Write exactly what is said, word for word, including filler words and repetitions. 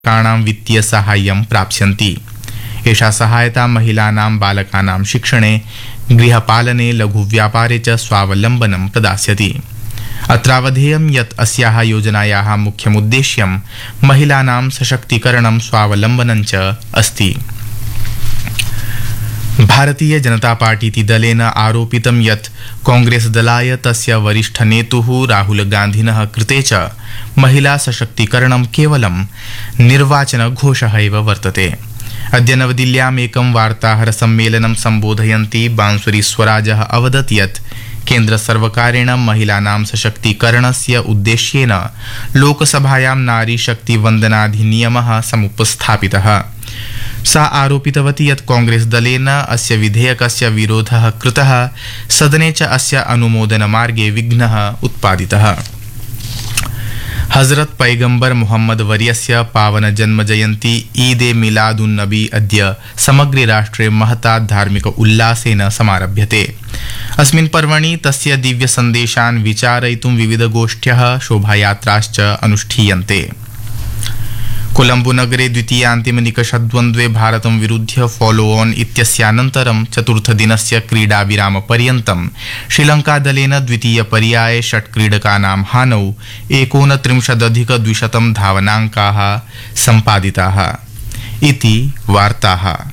काणां वित्तीय साहाय्यं प्राप्स्यन्ति। एषा सहायता महिलानां बालकानां शिक्षणे, गृहपालने, लघुव्यापारे च स्वावलम्बनं प्रदास्यति। अत्रावधेयं यत् अस्याः योजनायाः मुख्यमुद्देश्यं महिलानां सशक्तीकरणं स्वावलम्बनं च अस्ति। भारतीय जनता पार्टीति दलेन आरोपितं यत् कांग्रेस दलाय तस्य वरिष्ठनेतुः राहुल गान्धिनः कृते च महिला सशक्तीकरणं केवलं निर्वाचनघोषः एव वर्तते। अद्य नवदिल्ल्याम् एकं वार्ताहरसम्मेलनं सम्बोधयन्ती बांसुरी स्वराजः अवदत् यत् केन्द्रसर्वकारेण महिलानां सशक्तीकरणस्य उद्देश्येन लोकसभायां नारीशक्तिवन्दनाधिनियमः समुपस्थापितः। सा आरोपितवती यत् कांग्रेस दलेन अस्य विधेयकस्य विरोधः कृतः, सदने च अस्य अनुमोदनमार्गे विघ्नः उत्पादितः। हजरत पैगम्बर मुहम्मद वर्यस्य पावन जन्मजयन्ती ईद ए मिलादुन नबी अद्य समग्रे राष्ट्रे महता धार्मिक उल्लासेन समारभ्यते। अस्मिन् पर्वणि तस्य दिव्य सन्देशान् विचारयितुं विविधगोष्ठ्यः, शोभायात्राश्च अनुष्ठीयन्ते। कोलंबो नगरे द्वितीयान्तिमनिकषद्वन्द्वे भारतं विरुध्य फॉलो ऑन इत्यस्यानन्तरं चतुर्थदिनस्य क्रीडाविरामपर्यन्तं श्रीलङ्कादलेन द्वितीयपर्याये षट् क्रीडकानां हानौ एकोनत्रिंशदधिकद्विशतं धावनाङ्काः सम्पादिताः इति वार्ताः।